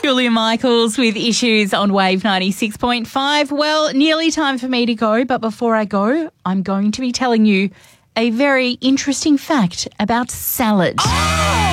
Julia Michaels with Issues on Wave 96.5. Well, nearly time for me to go, but before I go, I'm going to be telling you a very interesting fact about salad.